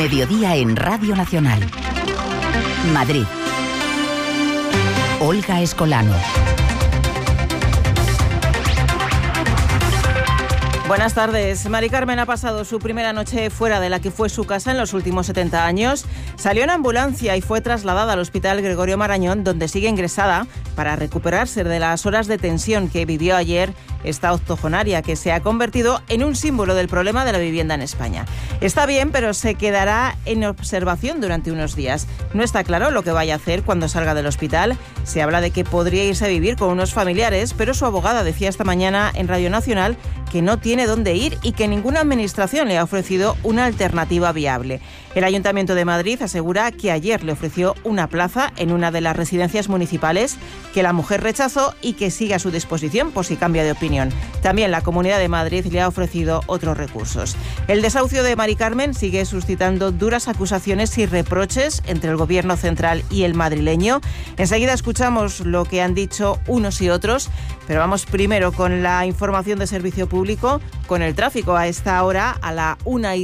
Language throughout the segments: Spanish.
mediodía en Radio Nacional. Madrid. Olga Escolano. Buenas tardes. Mari Carmen ha pasado su primera noche fuera de la que fue su casa en los últimos 70 años. Salió en ambulancia y fue trasladada al Hospital Gregorio Marañón, donde sigue ingresada para recuperarse de las horas de tensión que vivió ayer esta octogenaria, que se ha convertido en un símbolo del problema de la vivienda en España. Está bien, pero se quedará en observación durante unos días. No está claro lo que vaya a hacer cuando salga del hospital. Se habla de que podría irse a vivir con unos familiares, pero su abogada decía esta mañana en Radio Nacional que no tiene dónde ir y que ninguna administración le ha ofrecido una alternativa viable. El Ayuntamiento de Madrid asegura que ayer le ofreció una plaza en una de las residencias municipales, que la mujer rechazó y que sigue a su disposición por si cambia de opinión. También la Comunidad de Madrid le ha ofrecido otros recursos. El desahucio de Mari Carmen sigue suscitando duras acusaciones y reproches entre el Gobierno central y el madrileño. Enseguida escuchamos lo que han dicho unos y otros, pero vamos primero con la información de servicio público, con el tráfico a esta hora, a la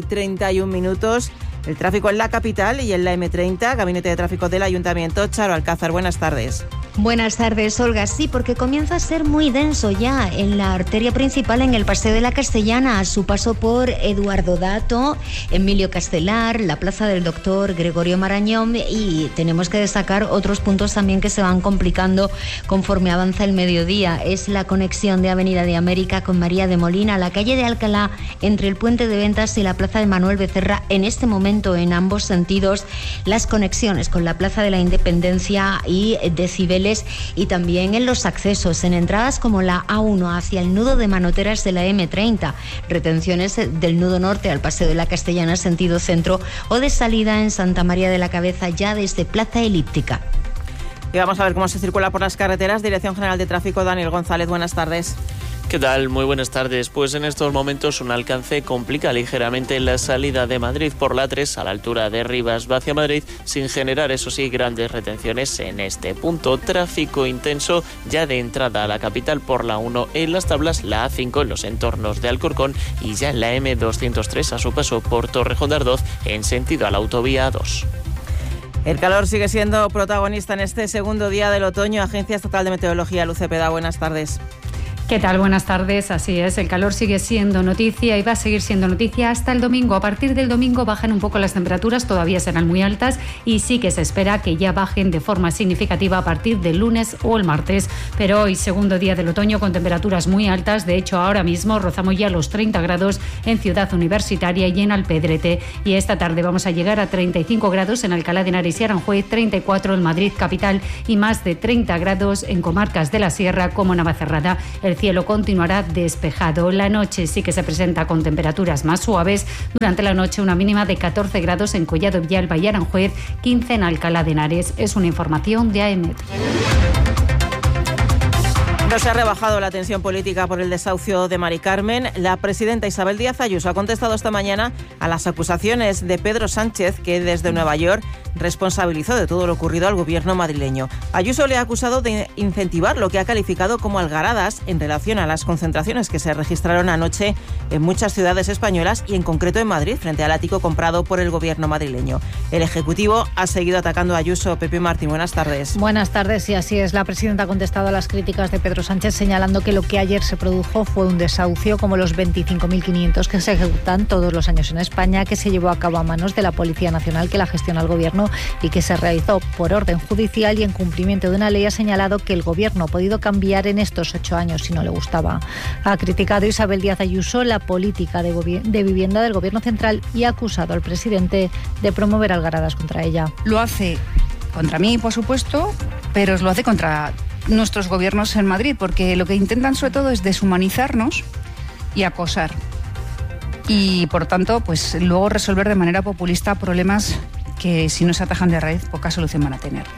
1:31. El tráfico en la capital y en la M30, Gabinete de Tráfico del Ayuntamiento. Charo Alcázar, buenas tardes. Buenas tardes, Olga. Sí, porque comienza a ser muy denso ya en la arteria principal, en el Paseo de la Castellana, a su paso por Eduardo Dato, Emilio Castelar, la Plaza del Doctor Gregorio Marañón, y tenemos que destacar otros puntos también que se van complicando conforme avanza el mediodía. Es la conexión de Avenida de América con María de Molina, la calle de Alcalá, entre el Puente de Ventas y la Plaza de Manuel Becerra. En este momento, en ambos sentidos, las conexiones con la Plaza de la Independencia y de Cibeles, y también en los accesos, en entradas como la A1 hacia el nudo de Manoteras de la M30, retenciones del nudo norte al Paseo de la Castellana sentido centro, o de salida en Santa María de la Cabeza ya desde Plaza Elíptica. Y vamos a ver cómo se circula por las carreteras. Dirección General de Tráfico, Daniel González, buenas tardes. ¿Qué tal? Muy buenas tardes. Pues en estos momentos un alcance complica ligeramente la salida de Madrid por la 3 a la altura de Rivas hacia Madrid, sin generar, eso sí, grandes retenciones en este punto. Tráfico intenso ya de entrada a la capital por la 1 en Las Tablas, la A5 en los entornos de Alcorcón y ya en la M203 a su paso por Torrejón de Ardoz en sentido a la autovía 2. El calor sigue siendo protagonista en este segundo día del otoño. Agencia Estatal de Meteorología, Luz Cepeda, buenas tardes. ¿Qué tal? Buenas tardes. Así es, el calor sigue siendo noticia y va a seguir siendo noticia hasta el domingo. A partir del domingo bajan un poco las temperaturas, todavía serán muy altas y sí que se espera que ya bajen de forma significativa a partir del lunes o el martes. Pero hoy, segundo día del otoño, con temperaturas muy altas. De hecho, ahora mismo rozamos ya los 30 grados en Ciudad Universitaria y en Alpedrete. Y esta tarde vamos a llegar a 35 grados en Alcalá de Henares y Aranjuez, 34 en Madrid capital y más de 30 grados en comarcas de la Sierra como Navacerrada. El cielo continuará despejado. La noche sí que se presenta con temperaturas más suaves. Durante la noche una mínima de 14 grados en Collado Villalba y Aranjuez, 15 en Alcalá de Henares. Es una información de AEMET. No se ha rebajado la tensión política por el desahucio de Mari Carmen. La presidenta Isabel Díaz Ayuso ha contestado esta mañana a las acusaciones de Pedro Sánchez, que desde Nueva York responsabilizó de todo lo ocurrido al gobierno madrileño. Ayuso le ha acusado de incentivar lo que ha calificado como algaradas en relación a las concentraciones que se registraron anoche en muchas ciudades españolas y en concreto en Madrid, frente al ático comprado por el gobierno madrileño. El Ejecutivo ha seguido atacando a Ayuso. Pepe Martín, buenas tardes. Buenas tardes, y así es. La presidenta ha contestado a las críticas de Pedro Sánchez, señalando que lo que ayer se produjo fue un desahucio como los 25.500 que se ejecutan todos los años en España, que se llevó a cabo a manos de la Policía Nacional, que la gestiona el Gobierno, y que se realizó por orden judicial y en cumplimiento de una ley. Ha señalado que el Gobierno ha podido cambiar en estos 8 años si no le gustaba. Ha criticado Isabel Díaz Ayuso la política de vivienda del Gobierno central y ha acusado al presidente de promover algaradas contra ella. Lo hace contra mí, por supuesto, pero lo hace contra nuestros gobiernos en Madrid, porque lo que intentan sobre todo es deshumanizarnos y acosar. Y por tanto, pues luego resolver de manera populista problemas que si no se atajan de raíz, poca solución van a tener.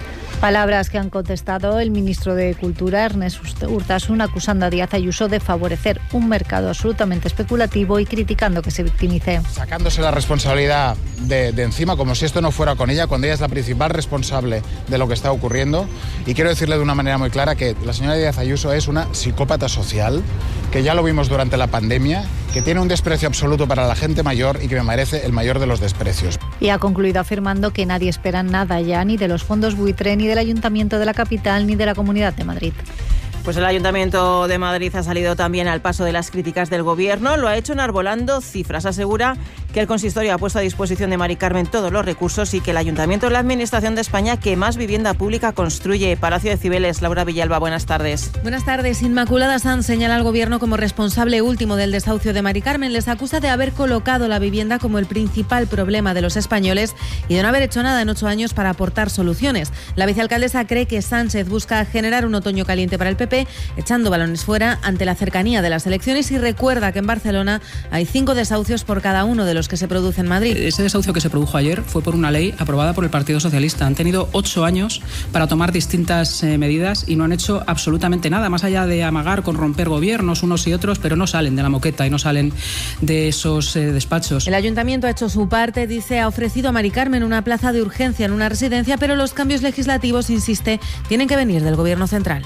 Palabras que han contestado el ministro de Cultura, Ernest Urtasun, acusando a Díaz Ayuso de favorecer un mercado absolutamente especulativo y criticando que se victimice. Sacándose la responsabilidad de encima, como si esto no fuera con ella, cuando ella es la principal responsable de lo que está ocurriendo. Y quiero decirle de una manera muy clara que la señora Díaz Ayuso es una psicópata social, que ya lo vimos durante la pandemia, que tiene un desprecio absoluto para la gente mayor y que me merece el mayor de los desprecios. Y ha concluido afirmando que nadie espera nada ya, ni de los fondos buitre, ni del Ayuntamiento de la capital, ni de la Comunidad de Madrid. Pues el Ayuntamiento de Madrid ha salido también al paso de las críticas del Gobierno. Lo ha hecho enarbolando cifras. Asegura que el consistorio ha puesto a disposición de Mari Carmen todos los recursos y que el Ayuntamiento es la Administración de España que más vivienda pública construye. Palacio de Cibeles, Laura Villalba, buenas tardes. Buenas tardes. Inmaculada Sanz señala al Gobierno como responsable último del desahucio de Mari Carmen. Les acusa de haber colocado la vivienda como el principal problema de los españoles y de no haber hecho nada en 8 años para aportar soluciones. La vicealcaldesa cree que Sánchez busca generar un otoño caliente para el PP, echando balones fuera ante la cercanía de las elecciones, y recuerda que en Barcelona hay 5 desahucios por cada uno de los que se produce en Madrid. Ese desahucio que se produjo ayer fue por una ley aprobada por el Partido Socialista. Han tenido 8 años para tomar distintas medidas y no han hecho absolutamente nada, más allá de amagar con romper gobiernos unos y otros, pero no salen de la moqueta y no salen de esos despachos. El Ayuntamiento ha hecho su parte, dice, ha ofrecido a Mari Carmen una plaza de urgencia en una residencia, pero los cambios legislativos, insiste, tienen que venir del Gobierno central.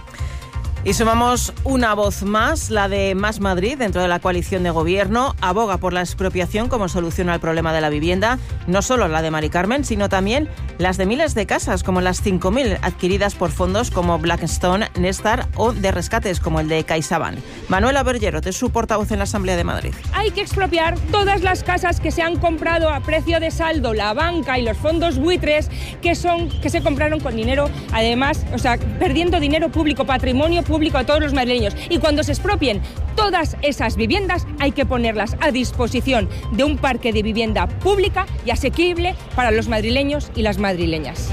Y sumamos una voz más, la de Más Madrid, dentro de la coalición de gobierno. Aboga por la expropiación como solución al problema de la vivienda, no solo la de Mari Carmen, sino también las de miles de casas, como las 5.000 adquiridas por fondos como Blackstone, Nestar o de rescates como el de CaixaBank. Manuela Bergerot es su portavoz en la Asamblea de Madrid. Hay que expropiar todas las casas que se han comprado a precio de saldo, la banca y los fondos buitres, que se compraron con dinero, además, perdiendo dinero público, patrimonio público a todos los madrileños. Y cuando se expropien todas esas viviendas, hay que ponerlas a disposición de un parque de vivienda pública y asequible para los madrileños y las madrileñas.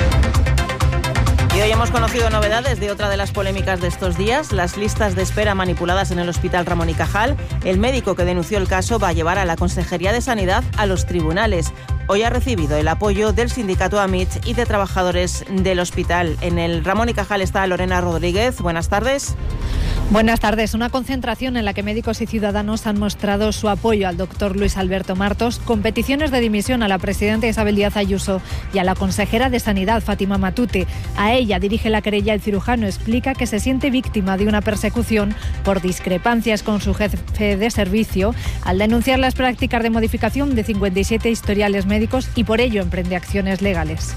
Y hoy hemos conocido novedades de otra de las polémicas de estos días, las listas de espera manipuladas en el Hospital Ramón y Cajal. El médico que denunció el caso va a llevar a la Consejería de Sanidad a los tribunales. Hoy ha recibido el apoyo del sindicato AMIT y de trabajadores del hospital. En el Ramón y Cajal está Lorena Rodríguez. Buenas tardes. Buenas tardes. Una concentración en la que médicos y ciudadanos han mostrado su apoyo al doctor Luis Alberto Martos, con peticiones de dimisión a la presidenta Isabel Díaz Ayuso y a la consejera de Sanidad, Fátima Matute. A ella dirige la querella. El cirujano explica que se siente víctima de una persecución por discrepancias con su jefe de servicio al denunciar las prácticas de modificación de 57 historiales médicos y por ello emprende acciones legales.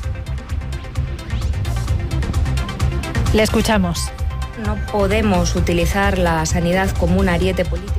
Le escuchamos. No podemos utilizar la sanidad como un ariete político.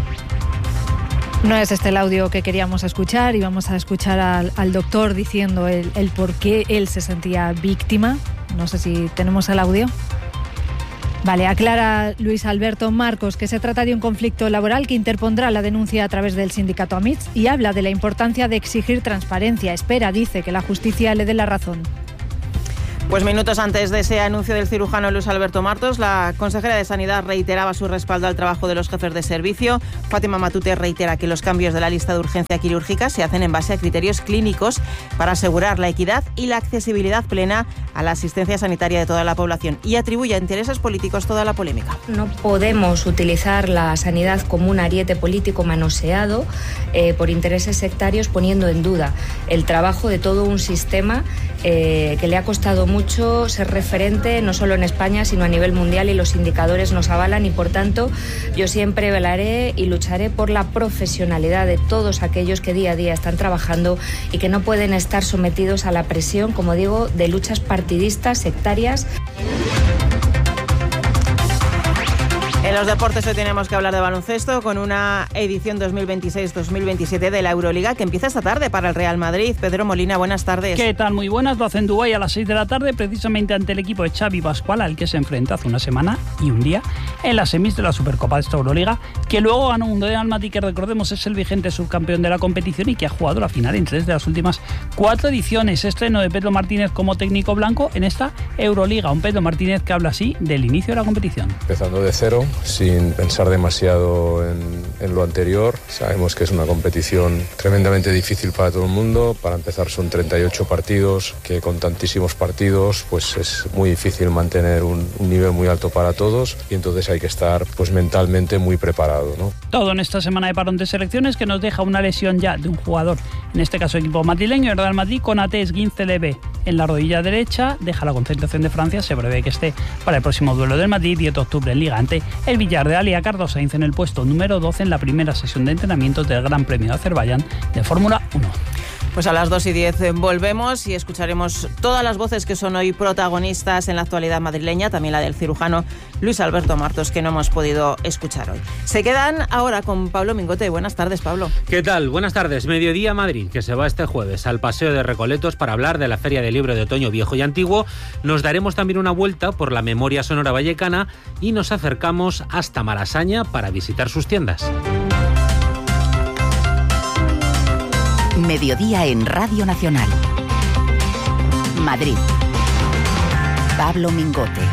No es este el audio que queríamos escuchar, y vamos a escuchar al doctor diciendo el por qué él se sentía víctima. No sé si tenemos el audio. Vale, aclara Luis Alberto Marcos que se trata de un conflicto laboral que interpondrá la denuncia a través del sindicato AMIT y habla de la importancia de exigir transparencia. Espera, dice, que la justicia le dé la razón. Pues minutos antes de ese anuncio del cirujano Luis Alberto Martos, la consejera de Sanidad reiteraba su respaldo al trabajo de los jefes de servicio. Fátima Matute reitera que los cambios de la lista de urgencia quirúrgica se hacen en base a criterios clínicos para asegurar la equidad y la accesibilidad plena a la asistencia sanitaria de toda la población, y atribuye a intereses políticos toda la polémica. No podemos utilizar la sanidad como un ariete político manoseado por intereses sectarios, poniendo en duda el trabajo de todo un sistema que le ha costado mucho ser referente, no solo en España, sino a nivel mundial, y los indicadores nos avalan, y por tanto yo siempre velaré y lucharé por la profesionalidad de todos aquellos que día a día están trabajando y que no pueden estar sometidos a la presión, como digo, de luchas partidistas, sectarias. En los deportes hoy tenemos que hablar de baloncesto con una edición 2026-2027 de la Euroliga que empieza esta tarde para el Real Madrid. Pedro Molina, buenas tardes. ¿Qué tal? Muy buenas. Lo hace en Dubái a las 6 de la tarde, precisamente ante el equipo de Xavi Pascual, al que se enfrenta hace una semana y un día en las semis de la Supercopa de esta Euroliga, que luego ganó un Real Madrid que, recordemos, es el vigente subcampeón de la competición y que ha jugado la final en 3 de las últimas 4 ediciones. Estreno de Pedro Martínez como técnico blanco en esta Euroliga. Un Pedro Martínez que habla así del inicio de la competición. Empezando de cero, sin pensar demasiado en lo anterior. Sabemos que es una competición tremendamente difícil para todo el mundo. Para empezar son 38 partidos, que con tantísimos partidos pues es muy difícil mantener un nivel muy alto para todos, y entonces hay que estar pues mentalmente muy preparado, ¿no? Todo en esta semana de parón de selecciones que nos deja una lesión ya de un jugador, en este caso equipo madrileño, el Real Madrid, con esguince leve en la rodilla derecha. Deja la concentración de Francia, se prevé que esté para el próximo duelo del Madrid 10 de octubre en Liga ante el Villarreal, y a Carlos Sainz en el puesto número 12 en la primera sesión de entrenamiento del Gran Premio de Azerbaiyán de Fórmula 1. Pues a las 2:10 volvemos y escucharemos todas las voces que son hoy protagonistas en la actualidad madrileña, también la del cirujano Luis Alberto Martos, que no hemos podido escuchar hoy. Se quedan ahora con Pablo Mingote. Buenas tardes, Pablo. ¿Qué tal? Buenas tardes. Mediodía Madrid, que se va este jueves al Paseo de Recoletos para hablar de la Feria del Libro de Otoño Viejo y Antiguo. Nos daremos también una vuelta por la memoria sonora vallecana y nos acercamos hasta Malasaña para visitar sus tiendas. Mediodía en Radio Nacional. Madrid. Pablo Mingote.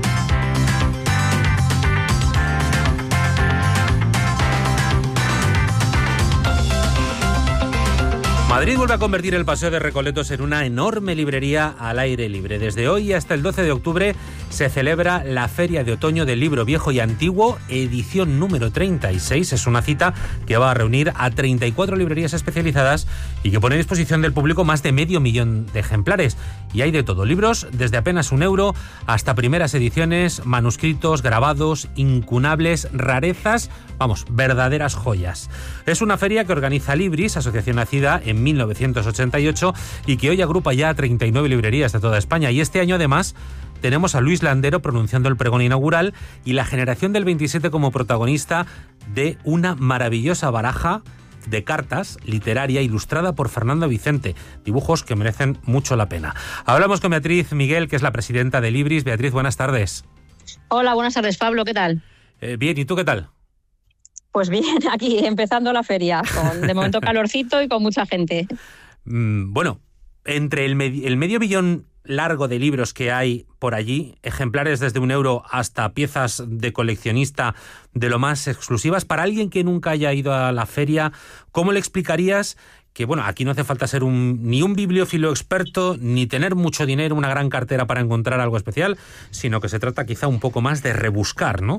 Madrid vuelve a convertir el Paseo de Recoletos en una enorme librería al aire libre. Desde hoy hasta el 12 de octubre se celebra la Feria de Otoño del Libro Viejo y Antiguo, edición número 36. Es una cita que va a reunir a 34 librerías especializadas y que pone a disposición del público más de 500.000 de ejemplares. Y hay de todo, libros desde apenas €1 hasta primeras ediciones, manuscritos, grabados, incunables, rarezas, vamos, verdaderas joyas. Es una feria que organiza Libris, asociación nacida en 1988 y que hoy agrupa ya 39 librerías de toda España. Y este año además tenemos a Luis Landero pronunciando el pregón inaugural y la generación del 27 como protagonista de una maravillosa baraja de cartas literaria ilustrada por Fernando Vicente, dibujos que merecen mucho la pena. Hablamos con Beatriz Miguel, que es la presidenta de Libris. Beatriz, buenas tardes. Hola, buenas tardes, Pablo, ¿qué tal? Bien, ¿y tú qué tal? Pues bien, aquí empezando la feria, con de momento calorcito y con mucha gente. Bueno, entre el medio billón largo de libros que hay por allí, ejemplares desde €1 hasta piezas de coleccionista de lo más exclusivas, para alguien que nunca haya ido a la feria, ¿cómo le explicarías que, bueno, aquí no hace falta ser ni un bibliófilo experto, ni tener mucho dinero, una gran cartera para encontrar algo especial, sino que se trata quizá un poco más de rebuscar, ¿no?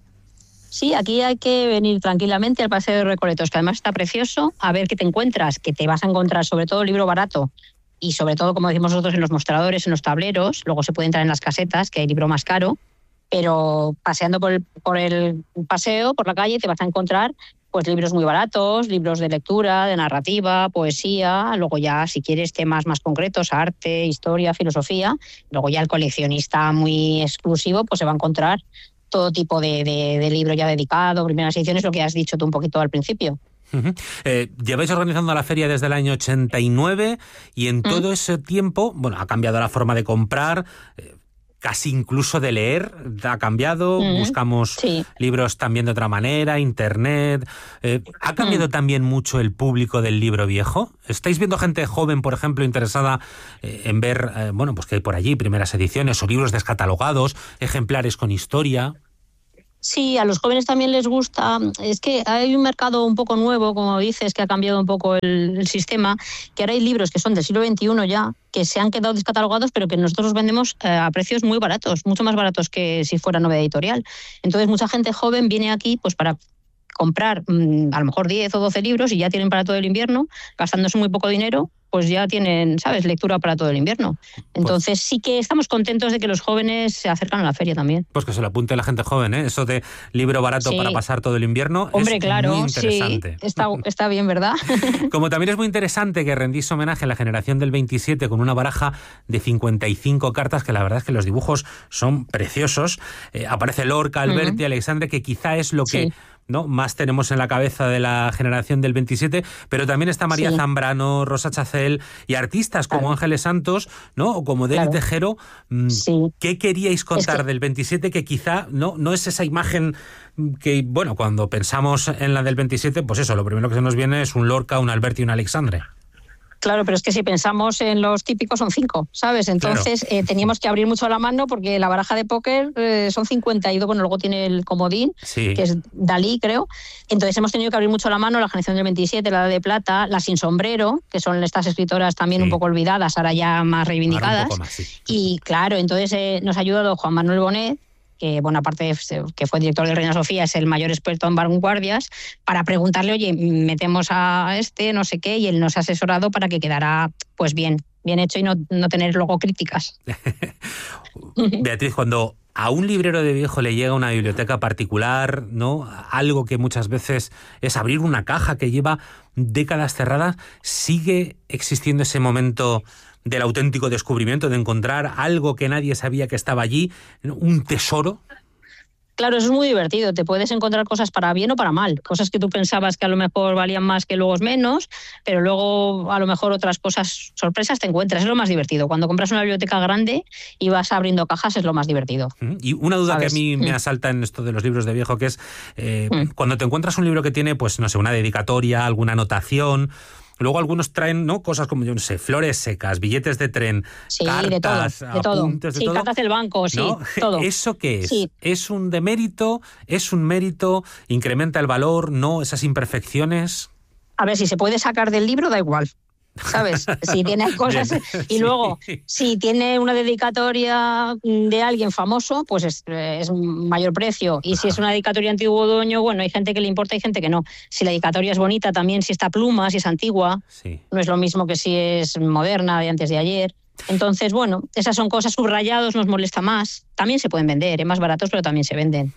Sí, aquí hay que venir tranquilamente al Paseo de Recoletos, que además está precioso, a ver qué te encuentras, que te vas a encontrar sobre todo libro barato y sobre todo, como decimos nosotros, en los mostradores, en los tableros. Luego se puede entrar en las casetas, que hay libro más caro, pero paseando por el paseo, por la calle, te vas a encontrar pues libros muy baratos, libros de lectura, de narrativa, poesía. Luego ya, si quieres temas más concretos, arte, historia, filosofía. Luego ya el coleccionista muy exclusivo pues se va a encontrar todo tipo de libro ya dedicado, primeras ediciones, lo que has dicho tú un poquito al principio. Lleváis organizando la feria desde el año 89 y en todo ese tiempo, bueno, ha cambiado la forma de comprar, casi incluso de leer, ha cambiado, buscamos libros también de otra manera, internet. ¿Ha cambiado también mucho el público del libro viejo? ¿Estáis viendo gente joven, por ejemplo, interesada en ver, bueno, pues que hay por allí primeras ediciones o libros descatalogados, ejemplares con historia? Sí, a los jóvenes también les gusta. Es que hay un mercado un poco nuevo, como dices, que ha cambiado un poco el sistema, que ahora hay libros que son del siglo XXI ya, que se han quedado descatalogados, pero que nosotros los vendemos a precios muy baratos, mucho más baratos que si fuera novedad editorial. Entonces, mucha gente joven viene aquí pues para comprar a lo mejor 10 o 12 libros y ya tienen para todo el invierno, gastándose muy poco dinero, pues ya tienen, ¿sabes?, lectura para todo el invierno. Entonces sí que estamos contentos de que los jóvenes se acercan a la feria también. Pues que se lo apunte la gente joven, ¿eh? Eso de libro barato para pasar todo el invierno. Hombre, es claro, muy interesante. Sí, está bien, ¿verdad? Como también es muy interesante que rendís homenaje a la generación del 27 con una baraja de 55 cartas, que la verdad es que los dibujos son preciosos. Aparece Lorca, Alberti, Alexandre, que quizá es lo que ¿no? más tenemos en la cabeza de la generación del 27, pero también está María Zambrano, Rosa Chacel y artistas como Ángeles Santos, ¿no? O como Deli Tejero. ¿Qué queríais contar del 27 que quizá no es esa imagen que, bueno, cuando pensamos en la del 27, pues eso, lo primero que se nos viene es un Lorca, un Alberti y un Alexandre? Claro, pero es que si pensamos en los típicos son 5, ¿sabes? Entonces teníamos que abrir mucho la mano porque la baraja de póker son 52, bueno, luego tiene el comodín, que es Dalí, creo. Entonces hemos tenido que abrir mucho la mano, la generación del 27, la Edad de Plata, la Sin Sombrero, que son estas escritoras también un poco olvidadas, ahora ya más reivindicadas. Y claro, entonces nos ha ayudado Juan Manuel Bonet, que bueno, aparte de que fue director de Reina Sofía, es el mayor experto en vanguardias, para preguntarle, oye, metemos a no sé qué, y él nos ha asesorado para que quedara pues bien hecho y no tener luego críticas. Beatriz, cuando a un librero de viejo le llega una biblioteca particular, ¿no? Algo que muchas veces es abrir una caja que lleva décadas cerradas, ¿sigue existiendo ese momento del auténtico descubrimiento, de encontrar algo que nadie sabía que estaba allí, un tesoro? Claro, eso es muy divertido. Te puedes encontrar cosas para bien o para mal. Cosas que tú pensabas que a lo mejor valían más que luego es menos, pero luego a lo mejor otras cosas, sorpresas te encuentras. Es lo más divertido. Cuando compras una biblioteca grande y vas abriendo cajas es lo más divertido. Y una duda que a mí me asalta en esto de los libros de viejo, que es cuando te encuentras un libro que tiene, pues no sé, una dedicatoria, alguna anotación. Luego algunos traen, ¿no?, cosas como, yo no sé, flores secas, billetes de tren, cartas, de todo. Apuntes, de todo. Cartas del banco, ¿No? todo. ¿Eso qué es? Sí. ¿Es un demérito? ¿Es un mérito? ¿Incrementa el valor? ¿No? ¿Esas imperfecciones? A ver, si se puede sacar del libro, da igual. ¿Sabes? Si tiene cosas... Y luego, si tiene una dedicatoria de alguien famoso, pues es mayor precio. Y si es una dedicatoria antiguo dueño, bueno, hay gente que le importa y gente que no. Si la dedicatoria es bonita, también si está pluma, si es antigua, no es lo mismo que si es moderna, de antes de ayer. Entonces, bueno, esas son cosas, subrayados nos molesta más. También se pueden vender, más baratos, pero también se venden.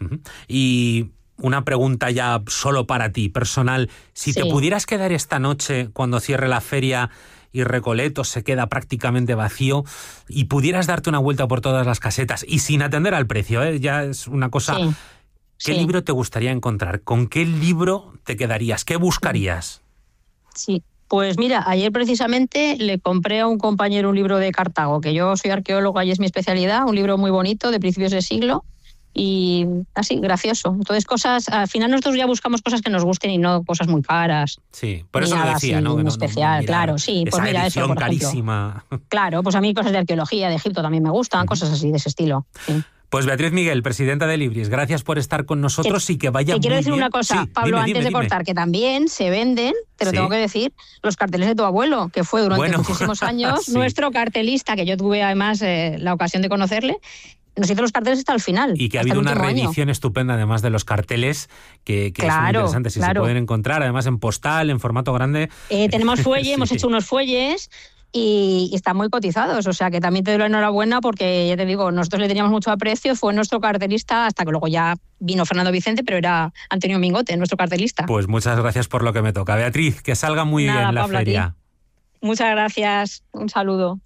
Y una pregunta ya solo para ti, personal. Si te pudieras quedar esta noche cuando cierre la feria y Recoletos se queda prácticamente vacío y pudieras darte una vuelta por todas las casetas y sin atender al precio, ya es una cosa... ¿Qué libro te gustaría encontrar? ¿Con qué libro te quedarías? ¿Qué buscarías? Sí. Pues mira, ayer precisamente le compré a un compañero un libro de Cartago, que yo soy arqueólogo y es mi especialidad, un libro muy bonito de principios de siglo, y así, gracioso. Entonces, cosas, al final nosotros ya buscamos cosas que nos gusten y no cosas muy caras. Sí, por eso lo decía, ¿no? No especial, claro, sí. Pues mira, eso, por carísima. Ejemplo. Claro, pues a mí cosas de arqueología, de Egipto también me gustan, cosas así de ese estilo. Sí. Pues Beatriz Miguel, presidenta de Libris, gracias por estar con nosotros y que vaya muy bien. Te quiero decir una cosa, Pablo, antes de cortar, que también se venden, te lo tengo que decir, los carteles de tu abuelo, que fue durante muchísimos años nuestro cartelista, que yo tuve además la ocasión de conocerle. Nos hizo los carteles hasta el final. Y que ha habido una reedición estupenda, además de los carteles, que es muy interesante. Si se pueden encontrar, además en postal, en formato grande. Tenemos fuelle, hemos hecho unos fuelles y están muy cotizados. O sea que también te doy la enhorabuena porque, ya te digo, nosotros le teníamos mucho aprecio, fue nuestro cartelista hasta que luego ya vino Fernando Vicente, pero era Antonio Mingote, nuestro cartelista. Pues muchas gracias por lo que me toca. Beatriz, que salga muy bien la Pablo, feria. Muchas gracias. Un saludo.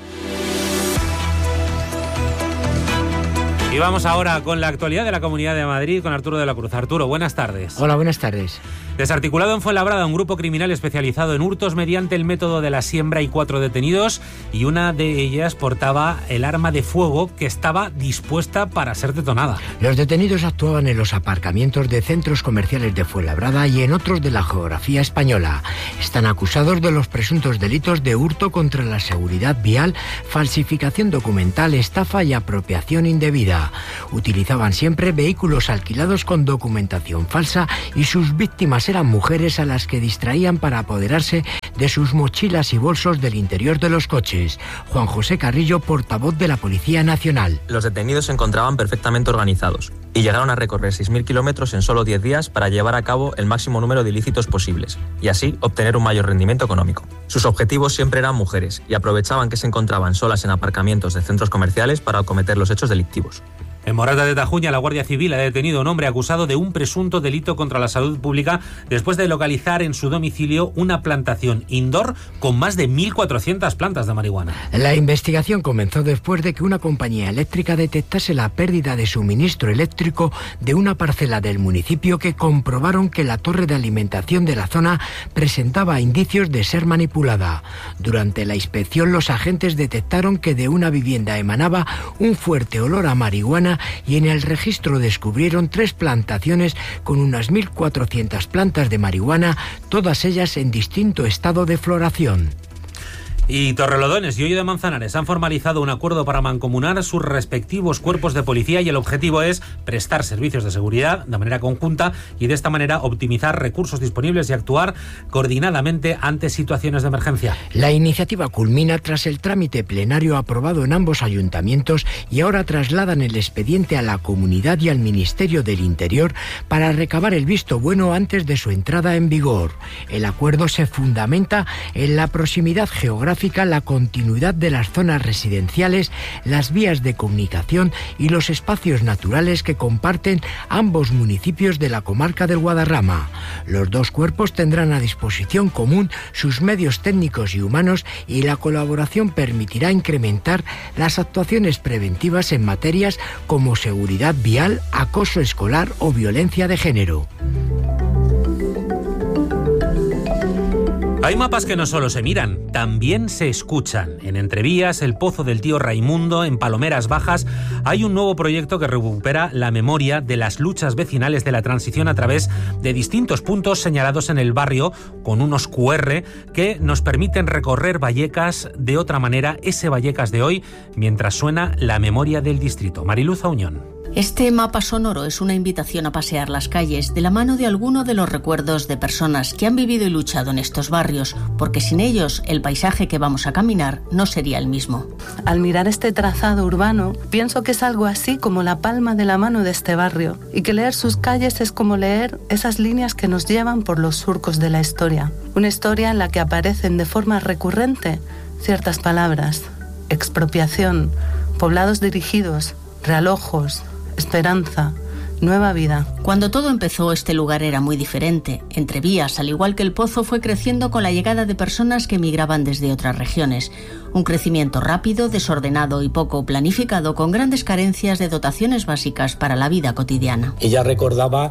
Y vamos ahora con la actualidad de la Comunidad de Madrid con Arturo de la Cruz. Arturo, buenas tardes. Hola, buenas tardes. Desarticulado en Fuenlabrada un grupo criminal especializado en hurtos mediante el método de la siembra y 4 detenidos, y una de ellas portaba el arma de fuego que estaba dispuesta para ser detonada. Los detenidos actuaban en los aparcamientos de centros comerciales de Fuenlabrada y en otros de la geografía española. Están acusados de los presuntos delitos de hurto contra la seguridad vial, falsificación documental, estafa y apropiación indebida. Utilizaban siempre vehículos alquilados con documentación falsa y sus víctimas eran mujeres a las que distraían para apoderarse de sus mochilas y bolsos del interior de los coches. Juan José Carrillo, portavoz de la Policía Nacional. Los detenidos se encontraban perfectamente organizados y llegaron a recorrer 6.000 kilómetros en solo 10 días para llevar a cabo el máximo número de ilícitos posibles y así obtener un mayor rendimiento económico. Sus objetivos siempre eran mujeres y aprovechaban que se encontraban solas en aparcamientos de centros comerciales para cometer los hechos delictivos. En Morata de Tajuña, la Guardia Civil ha detenido a un hombre acusado de un presunto delito contra la salud pública después de localizar en su domicilio una plantación indoor con más de 1.400 plantas de marihuana. La investigación comenzó después de que una compañía eléctrica detectase la pérdida de suministro eléctrico de una parcela del municipio, que comprobaron que la torre de alimentación de la zona presentaba indicios de ser manipulada. Durante la inspección, los agentes detectaron que de una vivienda emanaba un fuerte olor a marihuana y en el registro descubrieron 3 plantaciones con unas 1.400 plantas de marihuana, todas ellas en distinto estado de floración. Y Torrelodones y Hoyo de Manzanares han formalizado un acuerdo para mancomunar sus respectivos cuerpos de policía y el objetivo es prestar servicios de seguridad de manera conjunta y de esta manera optimizar recursos disponibles y actuar coordinadamente ante situaciones de emergencia. La iniciativa culmina tras el trámite plenario aprobado en ambos ayuntamientos y ahora trasladan el expediente a la Comunidad y al Ministerio del Interior para recabar el visto bueno antes de su entrada en vigor. El acuerdo se fundamenta en la proximidad geográfica, la continuidad de las zonas residenciales, las vías de comunicación y los espacios naturales que comparten ambos municipios de la comarca del Guadarrama. Los dos cuerpos tendrán a disposición común sus medios técnicos y humanos y la colaboración permitirá incrementar las actuaciones preventivas en materias como seguridad vial, acoso escolar o violencia de género. Hay mapas que no solo se miran, también se escuchan. En Entrevías, el Pozo del Tío Raimundo, en Palomeras Bajas, hay un nuevo proyecto que recupera la memoria de las luchas vecinales de la transición a través de distintos puntos señalados en el barrio con unos QR que nos permiten recorrer Vallecas de otra manera, ese Vallecas de hoy, mientras suena la memoria del distrito. Mariluz Auñón. Este mapa sonoro es una invitación a pasear las calles de la mano de alguno de los recuerdos de personas que han vivido y luchado en estos barrios, porque sin ellos el paisaje que vamos a caminar no sería el mismo. Al mirar este trazado urbano, pienso que es algo así como la palma de la mano de este barrio, y que leer sus calles es como leer esas líneas que nos llevan por los surcos de la historia. Una historia en la que aparecen de forma recurrente ciertas palabras: expropiación, poblados dirigidos, realojos, esperanza, nueva vida. Cuando todo empezó, este lugar era muy diferente. Entrevías, al igual que el Pozo, fue creciendo con la llegada de personas que emigraban desde otras regiones. Un crecimiento rápido, desordenado y poco planificado, con grandes carencias de dotaciones básicas para la vida cotidiana. Ella recordaba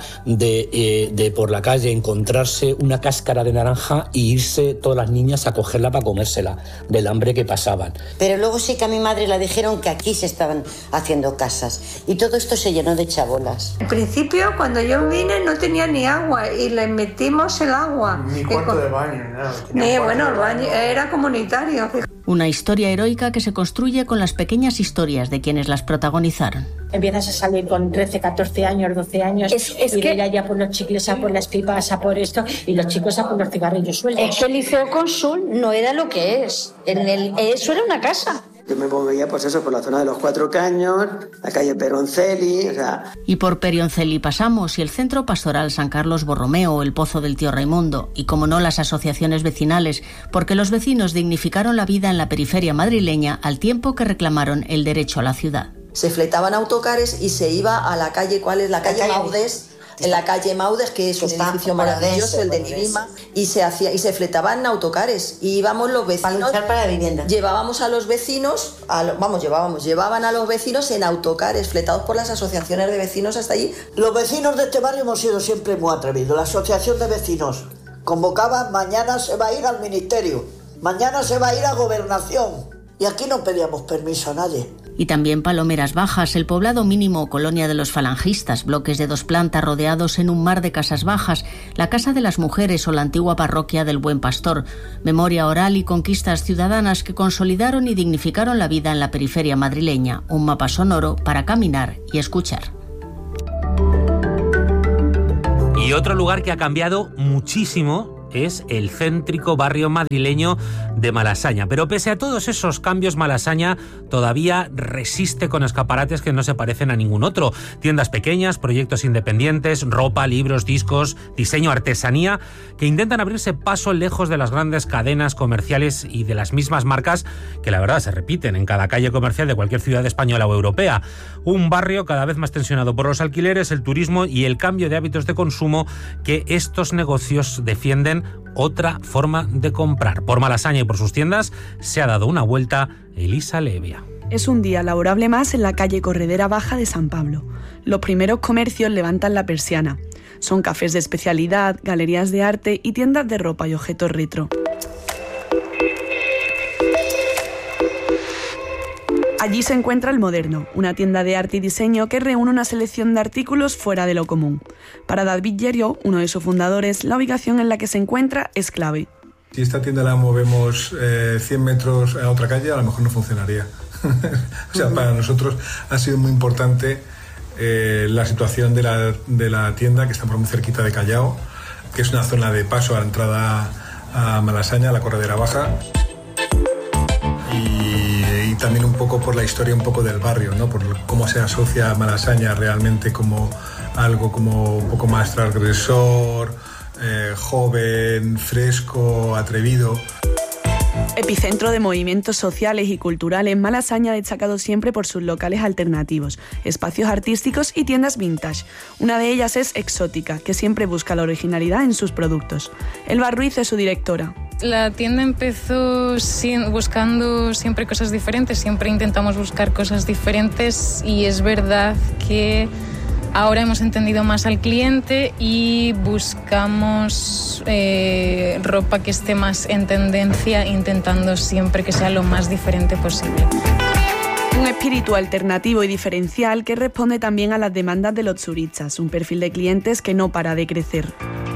de por la calle encontrarse una cáscara de naranja y irse todas las niñas a cogerla para comérsela, del hambre que pasaban. Pero luego sí que a mi madre le dijeron que aquí se estaban haciendo casas y todo esto se llenó de chabolas. Al principio, cuando yo vine, no tenía ni agua y le metimos el agua. Ni cuarto de baño, nada. Bueno, el baño era comunitario. Una historia heroica que se construye con las pequeñas historias de quienes las protagonizaron. Empiezas a salir con 13, 14 años, 12 años y de ya por los chicles, a por las pipas, a por esto, y los chicos a por los cigarrillos sueltos. Es que el Liceo Cónsul no era lo que es. Eso era una casa. Yo me movía, pues eso, por la zona de los Cuatro Caños, la calle Peroncelli, o sea... Y por Peroncelli pasamos, y el Centro Pastoral San Carlos Borromeo, el Pozo del Tío Raimundo, y como no, las asociaciones vecinales, porque los vecinos dignificaron la vida en la periferia madrileña al tiempo que reclamaron el derecho a la ciudad. Se fletaban autocares y se iba a la calle, ¿cuál es? La calle Maudes. En la calle Maudes, que es un edificio maravilloso, el de Nivima, y se fletaban autocares y íbamos los vecinos para luchar para la vivienda. Llevábamos a los vecinos, llevaban a los vecinos en autocares fletados por las asociaciones de vecinos hasta allí. Los vecinos de este barrio hemos sido siempre muy atrevidos. La asociación de vecinos convocaba: mañana se va a ir al ministerio, mañana se va a ir a gobernación, y aquí no pedíamos permiso a nadie. Y también Palomeras Bajas, el poblado mínimo o colonia de los falangistas, bloques de 2 plantas rodeados en un mar de casas bajas, la Casa de las Mujeres o la antigua parroquia del Buen Pastor, memoria oral y conquistas ciudadanas que consolidaron y dignificaron la vida en la periferia madrileña, un mapa sonoro para caminar y escuchar. Y otro lugar que ha cambiado muchísimo es el céntrico barrio madrileño de Malasaña. Pero pese a todos esos cambios, Malasaña todavía resiste con escaparates que no se parecen a ningún otro. Tiendas pequeñas, proyectos independientes, ropa, libros, discos, diseño, artesanía, que intentan abrirse paso lejos de las grandes cadenas comerciales y de las mismas marcas que la verdad se repiten en cada calle comercial de cualquier ciudad española o europea. Un barrio cada vez más tensionado por los alquileres, el turismo y el cambio de hábitos de consumo que estos negocios defienden otra forma de comprar. Por Malasaña y por sus tiendas se ha dado una vuelta Elisa Levia. Es un día laborable más en la calle Corredera Baja de San Pablo. Los primeros comercios levantan la persiana. Son cafés de especialidad, galerías de arte y tiendas de ropa y objetos retro. Allí se encuentra El Moderno, una tienda de arte y diseño que reúne una selección de artículos fuera de lo común. Para David Llerio, uno de sus fundadores, la ubicación en la que se encuentra es clave. Si esta tienda la movemos 100 metros a otra calle, a lo mejor no funcionaría. O sea, para nosotros ha sido muy importante la situación de la tienda, que estamos muy cerquita de Callao, que es una zona de paso a la entrada a Malasaña, a la Corredera Baja. Y también un poco por la historia un poco del barrio, ¿no? Por cómo se asocia a Malasaña realmente como algo como un poco más transgresor, joven, fresco, atrevido. Epicentro de movimientos sociales y culturales, Malasaña ha destacado siempre por sus locales alternativos, espacios artísticos y tiendas vintage. Una de ellas es Exótica, que siempre busca la originalidad en sus productos. Elba Ruiz es su directora. La tienda empezó buscando siempre cosas diferentes, siempre intentamos buscar cosas diferentes y es verdad que ahora hemos entendido más al cliente y buscamos ropa que esté más en tendencia, intentando siempre que sea lo más diferente posible. Un espíritu alternativo y diferencial que responde también a las demandas de los turistas, un perfil de clientes que no para de crecer.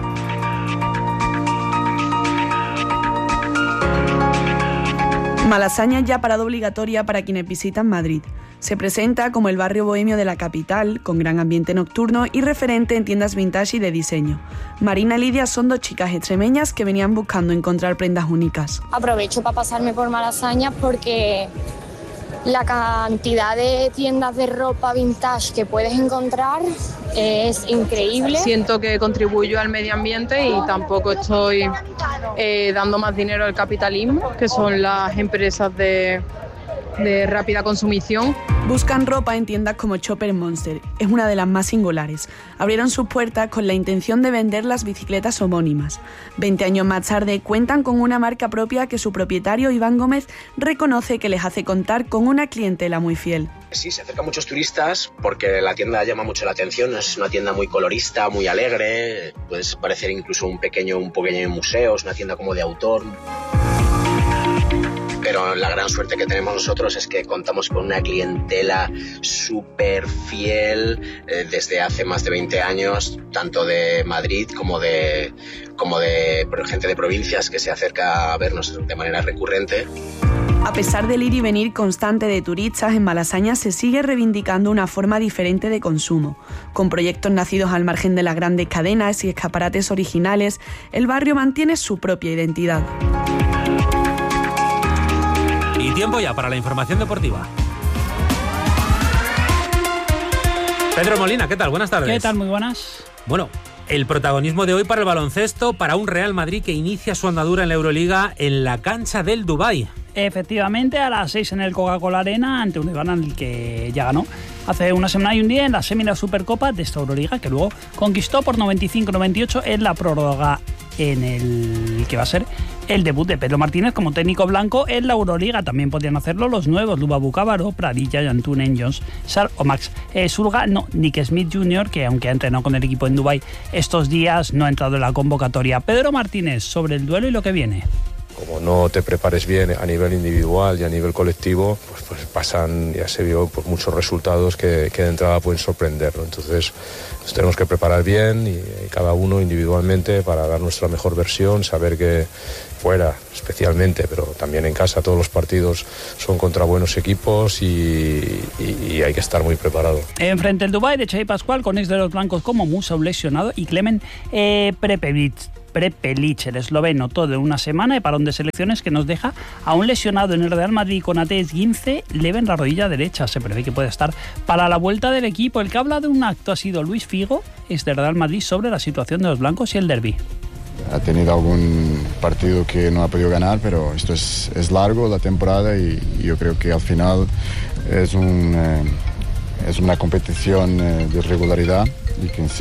Malasaña es ya parada obligatoria para quienes visitan Madrid. Se presenta como el barrio bohemio de la capital, con gran ambiente nocturno y referente en tiendas vintage y de diseño. Marina y Lidia son dos chicas extremeñas que venían buscando encontrar prendas únicas. Aprovecho para pasarme por Malasaña porque la cantidad de tiendas de ropa vintage que puedes encontrar es increíble. Siento que contribuyo al medio ambiente y tampoco estoy dando más dinero al capitalismo, que son las empresas de rápida consumición. Buscan ropa en tiendas como Chopper Monster. Es una de las más singulares. Abrieron sus puertas con la intención de vender las bicicletas homónimas. 20 años más tarde cuentan con una marca propia que su propietario Iván Gómez reconoce que les hace contar con una clientela muy fiel. Sí, se acercan muchos turistas porque la tienda llama mucho la atención. Es una tienda muy colorista, muy alegre. Puedes parecer incluso un pequeño museo. Es una tienda como de autor. Pero la gran suerte que tenemos nosotros es que contamos con una clientela súper fiel desde hace más de 20 años, tanto de Madrid como de gente de provincias que se acerca a vernos de manera recurrente. A pesar del ir y venir constante de turistas, en Malasaña se sigue reivindicando una forma diferente de consumo. Con proyectos nacidos al margen de las grandes cadenas y escaparates originales, el barrio mantiene su propia identidad. Y tiempo ya para la información deportiva. Pedro Molina, ¿qué tal? Buenas tardes. ¿Qué tal? Muy buenas. Bueno, el protagonismo de hoy para el baloncesto, para un Real Madrid que inicia su andadura en la Euroliga en la cancha del Dubái. Efectivamente, a las 6 en el Coca-Cola Arena, ante un rival al que ya ganó hace una semana y un día en la semi de la Supercopa de esta Euroliga, que luego conquistó por 95-98 en la prórroga, en el que va a ser el debut de Pedro Martínez como técnico blanco en la Euroliga. También podrían hacerlo los nuevos Luba Bucávaro, Pradilla, Jantunen, Jones, Sar o Max Surga. No, Nick Smith Jr., que aunque ha entrenado con el equipo en Dubái estos días, no ha entrado en la convocatoria. Pedro Martínez, sobre el duelo y lo que viene. Como no te prepares bien a nivel individual y a nivel colectivo, pues pasan, ya se vio, por muchos resultados que de entrada pueden sorprender, ¿no? Entonces nos tenemos que preparar bien y cada uno individualmente para dar nuestra mejor versión, saber que fuera especialmente, pero también en casa todos los partidos son contra buenos equipos y hay que estar muy preparado. Enfrente el Dubái de Xavi Pascual, con ex de los blancos como Musa, un lesionado, y Klemen Prepelic, el esloveno, todo en una semana de parón de selecciones que nos deja a un lesionado en el Real Madrid con AT esguince leve en la rodilla derecha. Se prevé que puede estar para la vuelta del equipo. El que habla de un acto ha sido Luis Figo, ex del Real Madrid, sobre la situación de los blancos y el derbi. Ha tenido algún partido que no ha podido ganar, pero esto es largo la temporada y yo creo que al final es una competición de regularidad y quien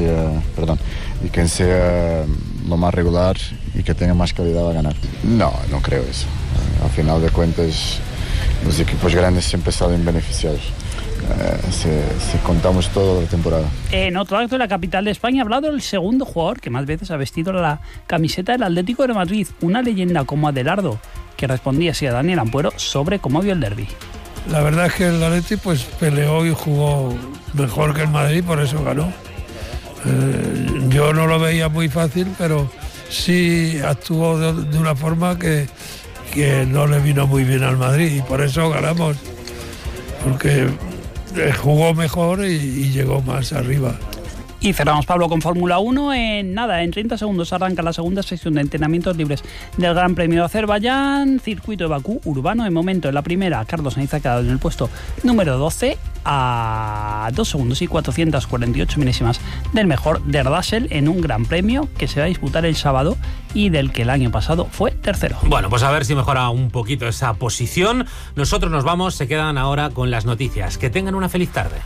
sea lo más regular y que tenga más calidad va a ganar. No creo eso. Al final de cuentas los equipos grandes siempre salen beneficiados. Si contamos toda la temporada. En otro acto de la capital de España ha hablado el segundo jugador que más veces ha vestido la camiseta del Atlético de Madrid, una leyenda como Adelardo, que respondía así a Daniel Ampuero sobre cómo vio el derbi. La verdad es que el Atleti pues peleó y jugó mejor que el Madrid, por eso ganó. Yo no lo veía muy fácil, pero sí actuó de una forma que no le vino muy bien al Madrid y por eso ganamos, porque jugó mejor y llegó más arriba. Y cerramos, Pablo, con Fórmula 1. En 30 segundos arranca la segunda sección de entrenamientos libres del Gran Premio de Azerbaiyán, circuito de Bakú urbano. De momento, en la primera, Carlos Sainz ha quedado en el puesto número 12 a 2 segundos y 448 milésimas del mejor de Russell en un Gran Premio que se va a disputar el sábado y del que el año pasado fue tercero. Bueno, pues a ver si mejora un poquito esa posición. Nosotros nos vamos, se quedan ahora con las noticias. Que tengan una feliz tarde.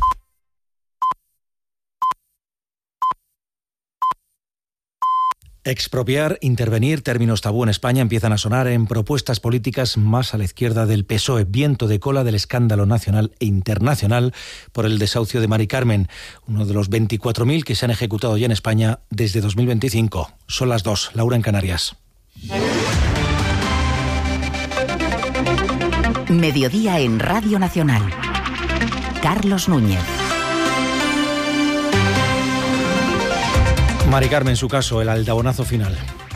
Expropiar, intervenir, términos tabú en España empiezan a sonar en propuestas políticas más a la izquierda del PSOE. Viento de cola del escándalo nacional e internacional por el desahucio de Mari Carmen, uno de los 24.000 que se han ejecutado ya en España desde 2025. Son las 2, Laura en Canarias. Mediodía en Radio Nacional. Carlos Núñez. Mari Carmen, su caso, el aldabonazo final.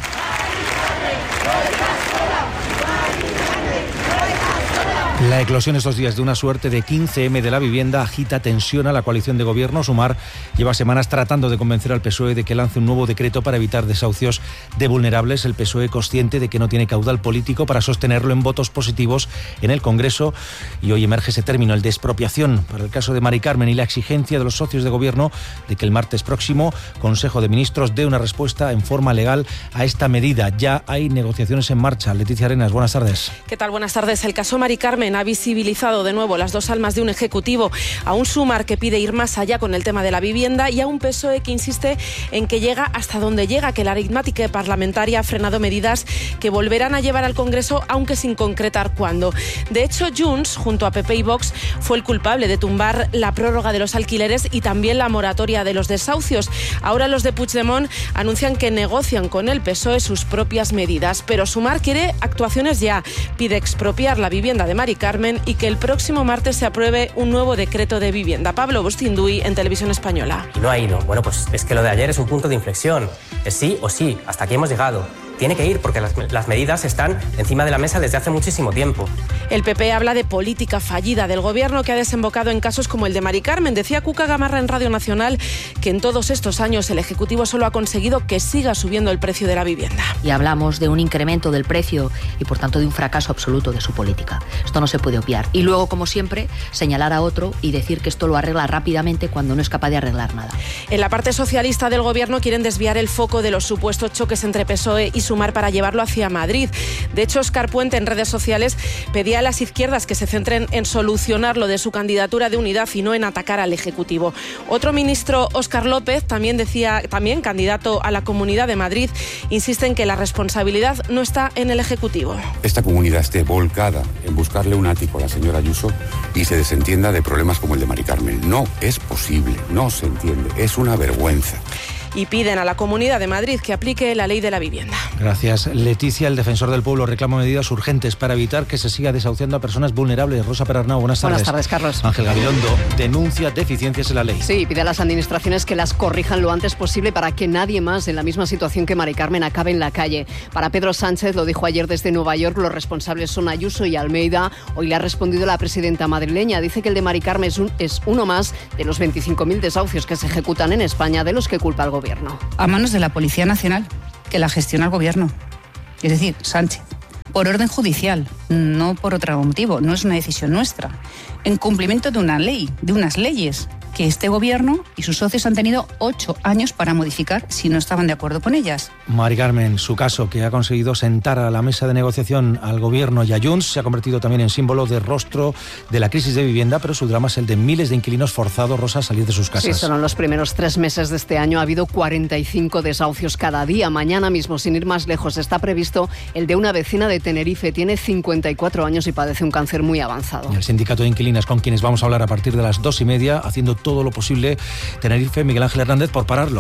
La eclosión estos días de una suerte de 15M de la vivienda agita, tensiona a la coalición de gobierno. Sumar lleva semanas tratando de convencer al PSOE de que lance un nuevo decreto para evitar desahucios de vulnerables. El PSOE, consciente de que no tiene caudal político para sostenerlo en votos positivos en el Congreso. Y hoy emerge ese término, el de expropiación, para el caso de Mari Carmen y la exigencia de los socios de gobierno de que el martes próximo Consejo de Ministros dé una respuesta en forma legal a esta medida. Ya hay negociaciones en marcha. Leticia Arenas, buenas tardes. ¿Qué tal? Buenas tardes. El caso Mari Carmen ha visibilizado de nuevo las dos almas de un ejecutivo, a un Sumar que pide ir más allá con el tema de la vivienda y a un PSOE que insiste en que llega hasta donde llega, que la aritmética parlamentaria ha frenado medidas que volverán a llevar al Congreso, aunque sin concretar cuándo. De hecho, Junts, junto a PP y Vox, fue el culpable de tumbar la prórroga de los alquileres y también la moratoria de los desahucios. Ahora los de Puigdemont anuncian que negocian con el PSOE sus propias medidas, pero Sumar quiere actuaciones ya. Pide expropiar la vivienda de Mari Carmen y que el próximo martes se apruebe un nuevo decreto de vivienda. Pablo Bustinduy, en Televisión Española. Y no ha ido. Bueno, pues es que lo de ayer es un punto de inflexión. Es sí o sí. Hasta aquí hemos llegado. Tiene que ir porque las medidas están encima de la mesa desde hace muchísimo tiempo. El PP habla de política fallida del gobierno que ha desembocado en casos como el de Mari Carmen. Decía Cuca Gamarra en Radio Nacional que en todos estos años el Ejecutivo solo ha conseguido que siga subiendo el precio de la vivienda. Y hablamos de un incremento del precio y por tanto de un fracaso absoluto de su política. Esto no se puede obviar. Y luego, como siempre, señalar a otro y decir que esto lo arregla rápidamente cuando no es capaz de arreglar nada. En la parte socialista del gobierno quieren desviar el foco de los supuestos choques entre PSOE y Sumar para llevarlo hacia Madrid. De hecho, Óscar Puente en redes sociales pedía a las izquierdas que se centren en solucionar lo de su candidatura de unidad y no en atacar al Ejecutivo. Otro ministro, Óscar López, también candidato a la Comunidad de Madrid, insiste en que la responsabilidad no está en el Ejecutivo. Esta comunidad esté volcada en buscarle un ático a la señora Ayuso y se desentienda de problemas como el de Mari Carmen. No es posible, no se entiende, es una vergüenza. Y piden a la Comunidad de Madrid que aplique la ley de la vivienda. Gracias, Leticia. El defensor del pueblo reclama medidas urgentes para evitar que se siga desahuciando a personas vulnerables. Rosa Perarnau, buenas tardes. Buenas tardes, Carlos. Ángel Gabilondo denuncia deficiencias en la ley. Sí, pide a las administraciones que las corrijan lo antes posible para que nadie más en la misma situación que Mari Carmen acabe en la calle. Para Pedro Sánchez, lo dijo ayer desde Nueva York, los responsables son Ayuso y Almeida. Hoy le ha respondido la presidenta madrileña. Dice que el de Mari Carmen es uno más de los 25.000 desahucios que se ejecutan en España, de los que culpa el gobierno. A manos de la Policía Nacional, que la gestiona el gobierno, es decir, Sánchez, por orden judicial, no por otro motivo, no es una decisión nuestra, en cumplimiento de una ley, de unas leyes que este gobierno y sus socios han tenido 8 años para modificar si no estaban de acuerdo con ellas. Mari Carmen, su caso, que ha conseguido sentar a la mesa de negociación al gobierno y a Junts, se ha convertido también en símbolo de rostro de la crisis de vivienda, pero su drama es el de miles de inquilinos forzados, Rosa, a salir de sus casas. Sí, solo en los primeros 3 meses de este año ha habido 45 desahucios cada día. Mañana mismo, sin ir más lejos, está previsto el de una vecina de Tenerife. Tiene 54 años y padece un cáncer muy avanzado. Y el sindicato de inquilinas, con quienes vamos a hablar a partir de las 2:30, haciendo todo lo posible, Tenerife, Miguel Ángel Hernández, por pararlo.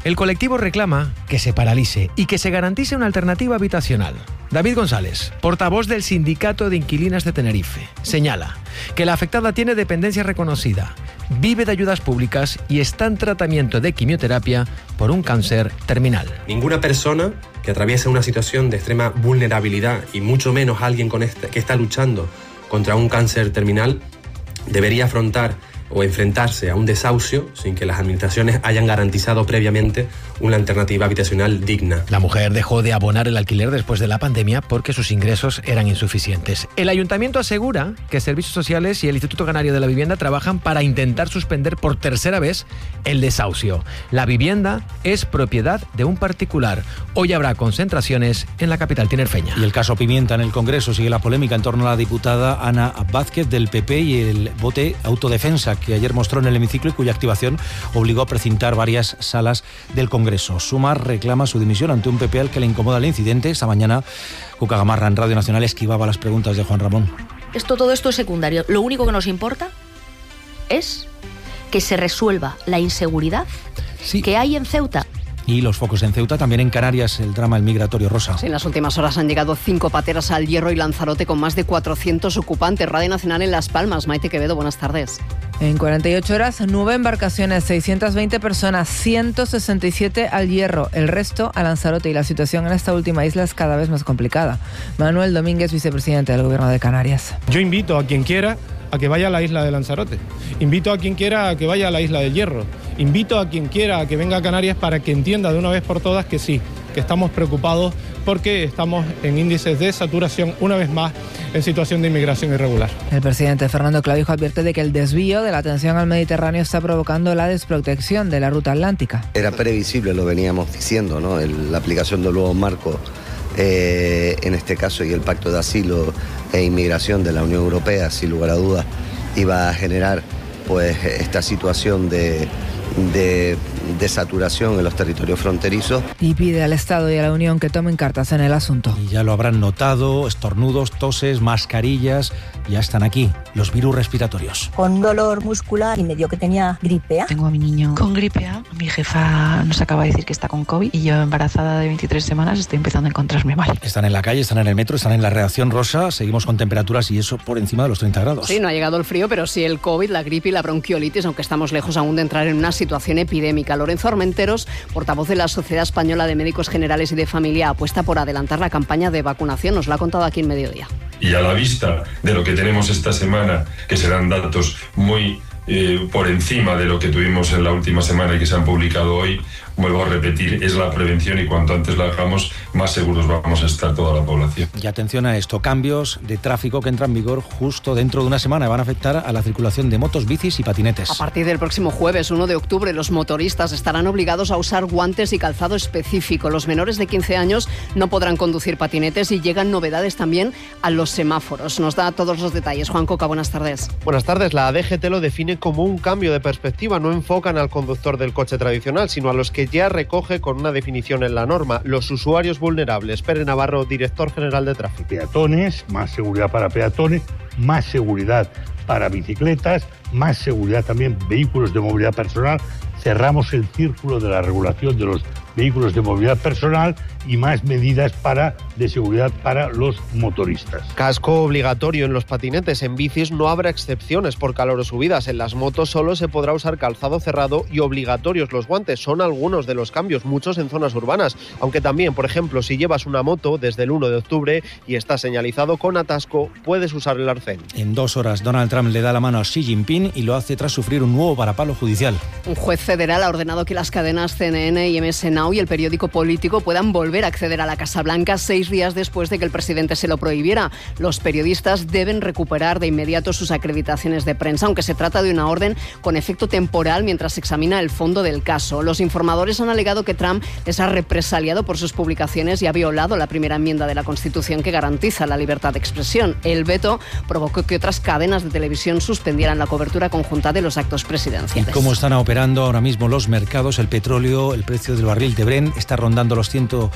El colectivo reclama que se paralice y que se garantice una alternativa habitacional. David González, portavoz del Sindicato de Inquilinas de Tenerife, señala que la afectada tiene dependencia reconocida, vive de ayudas públicas y está en tratamiento de quimioterapia por un cáncer terminal. Ninguna persona que atraviesa una situación de extrema vulnerabilidad y mucho menos alguien que está luchando contra un cáncer terminal debería afrontar o enfrentarse a un desahucio sin que las administraciones hayan garantizado previamente una alternativa habitacional digna. La mujer dejó de abonar el alquiler después de la pandemia porque sus ingresos eran insuficientes. El ayuntamiento asegura que Servicios Sociales y el Instituto Canario de la Vivienda trabajan para intentar suspender por tercera vez el desahucio. La vivienda es propiedad de un particular. Hoy habrá concentraciones en la capital tinerfeña. Y el caso Pimienta en el Congreso sigue la polémica en torno a la diputada Ana Vázquez del PP y el bote autodefensa que ayer mostró en el hemiciclo y cuya activación obligó a precintar varias salas del Congreso. Sumar reclama su dimisión ante un PP al que le incomoda el incidente. Esta mañana Cuca Gamarra en Radio Nacional esquivaba las preguntas de Juan Ramón. Todo esto es secundario. Lo único que nos importa es que se resuelva la inseguridad que hay en Ceuta. Y los focos en Ceuta, también en Canarias, el drama el migratorio, Rosa. Sí, en las últimas horas han llegado 5 pateras al Hierro y Lanzarote con más de 400 ocupantes. Radio Nacional en Las Palmas. Maite Quevedo, buenas tardes. En 48 horas, 9 embarcaciones, 620 personas, 167 al Hierro, el resto a Lanzarote, y la situación en esta última isla es cada vez más complicada. Manuel Domínguez, vicepresidente del Gobierno de Canarias. Yo invito a quien quiera a que vaya a la isla de Lanzarote. Invito a quien quiera a que vaya a la isla del Hierro. Invito a quien quiera a que venga a Canarias para que entienda de una vez por todas que sí, que estamos preocupados porque estamos en índices de saturación, una vez más, en situación de inmigración irregular. El presidente Fernando Clavijo advierte de que el desvío de la atención al Mediterráneo está provocando la desprotección de la ruta atlántica. Era previsible, lo veníamos diciendo, ¿no? La aplicación del nuevo marco, en este caso, y el Pacto de Asilo e Inmigración de la Unión Europea, sin lugar a dudas, iba a generar pues esta situación de saturación en los territorios fronterizos. Y pide al Estado y a la Unión que tomen cartas en el asunto. Y ya lo habrán notado, estornudos, toses, mascarillas, ya están aquí los virus respiratorios. Con dolor muscular y me dio que tenía gripe A. Tengo a mi niño con gripe A, mi jefa nos acaba de decir que está con COVID y yo, embarazada de 23 semanas, estoy empezando a encontrarme mal. Están en la calle, están en el metro, están en la reacción rosa, seguimos con temperaturas y eso por encima de los 30 grados. Sí, no ha llegado el frío, pero sí el COVID, la gripe y la bronquiolitis, aunque estamos lejos aún de entrar en una situación epidémica. Lorenzo Armenteros, portavoz de la Sociedad Española de Médicos Generales y de Familia, apuesta por adelantar la campaña de vacunación. Nos lo ha contado aquí en Mediodía. Y a la vista de lo que tenemos esta semana, que serán datos muy por encima de lo que tuvimos en la última semana y que se han publicado hoy, vuelvo a repetir, es la prevención, y cuanto antes la hagamos, más seguros vamos a estar toda la población. Y atención a esto, cambios de tráfico que entran en vigor justo dentro de una semana, van a afectar a la circulación de motos, bicis y patinetes. A partir del próximo jueves, 1 de octubre, los motoristas estarán obligados a usar guantes y calzado específico. Los menores de 15 años no podrán conducir patinetes y llegan novedades también a los semáforos. Nos da todos los detalles. Juan Coca, buenas tardes. Buenas tardes. La DGT lo define como un cambio de perspectiva. No enfocan al conductor del coche tradicional, sino a los que ya recoge con una definición en la norma: los usuarios vulnerables. Pere Navarro, director general de tráfico. Peatones, más seguridad para peatones, más seguridad para bicicletas, más seguridad también vehículos de movilidad personal. Cerramos el círculo de la regulación de los vehículos de movilidad personal y más medidas de seguridad para los motoristas. Casco obligatorio en los patinetes. En bicis no habrá excepciones por calor o subidas. En las motos solo se podrá usar calzado cerrado y obligatorios los guantes. Son algunos de los cambios, muchos en zonas urbanas. Aunque también, por ejemplo, si llevas una moto desde el 1 de octubre y está señalizado con atasco, puedes usar el arcén. En 2 horas, Donald Trump le da la mano a Xi Jinping y lo hace tras sufrir un nuevo varapalo judicial. Un juez federal ha ordenado que las cadenas CNN y MS Now y el periódico Político puedan volver a acceder a la Casa Blanca 6 días después de que el presidente se lo prohibiera. Los periodistas deben recuperar de inmediato sus acreditaciones de prensa, aunque se trata de una orden con efecto temporal mientras se examina el fondo del caso. Los informadores han alegado que Trump les ha represaliado por sus publicaciones y ha violado la primera enmienda de la Constitución que garantiza la libertad de expresión. El veto provocó que otras cadenas de televisión suspendieran la cobertura conjunta de los actos presidenciales. ¿Y cómo están operando ahora mismo los mercados? El petróleo, el precio del barril de Brent está rondando los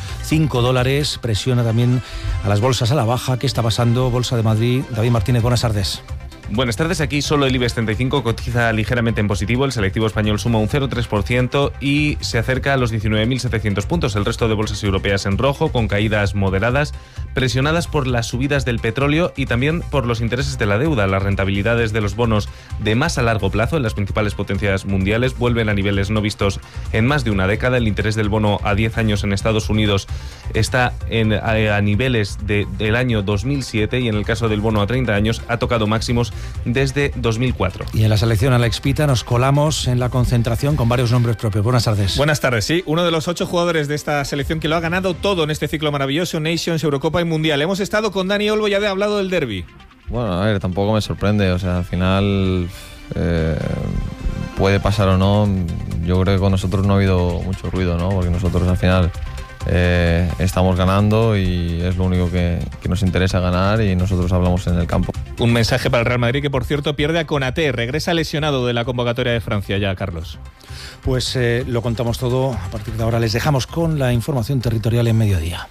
$105, presiona también a las bolsas a la baja. ¿Qué está pasando? Bolsa de Madrid, David Martínez, buenas tardes. Buenas tardes, aquí solo el IBEX 35 cotiza ligeramente en positivo, el selectivo español suma un 0,3% y se acerca a los 19.700 puntos. El resto de bolsas europeas en rojo, con caídas moderadas, presionadas por las subidas del petróleo y también por los intereses de la deuda. Las rentabilidades de los bonos de más a largo plazo en las principales potencias mundiales vuelven a niveles no vistos en más de una década. El interés del bono a 10 años en Estados Unidos está a niveles del año 2007 y en el caso del bono a 30 años ha tocado máximos desde 2004. Y en la selección Alex Pita nos colamos en la concentración con varios nombres propios. Buenas tardes. Buenas tardes, sí. Uno de los 8 jugadores de esta selección que lo ha ganado todo en este ciclo maravilloso, Nations, Eurocopa y Mundial. Hemos estado con Dani Olmo y ya he hablado del derbi. Bueno, a ver, tampoco me sorprende. O sea, al final puede pasar o no. Yo creo que con nosotros no ha habido mucho ruido, ¿no? Porque nosotros al final estamos ganando y es lo único que nos interesa, ganar, y nosotros hablamos en el campo. Un mensaje para el Real Madrid, que por cierto pierde a Konaté, regresa lesionado de la convocatoria de Francia ya, Carlos. Pues lo contamos todo. A partir de ahora les dejamos con la información territorial en Mediodía.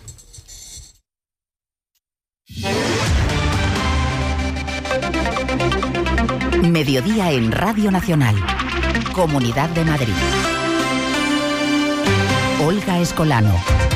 Mediodía en Radio Nacional. Comunidad de Madrid. Olga Escolano.